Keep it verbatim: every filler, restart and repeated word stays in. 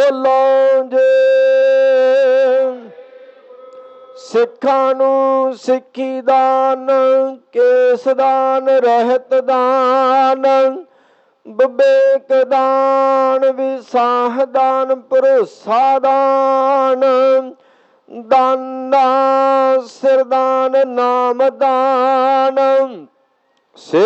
ਬੋਲੋ ਜੇ। ਸਿੱਖਾਂ ਨੂੰ ਸਿੱਖੀ ਦਾਨ, ਕੇਸ ਦਾਨ, ਰਹਿਤ ਦਾਨ, ਵਿਵੇਕ ਦਾਨ, ਵਿਸਾਹ ਦਾਨ, ਭਰੋਸਾ ਦਾਨ, ਦਾਨਾ ਸਿਰ ਦਾਨ, ਨਾਮ ਦਾਨ।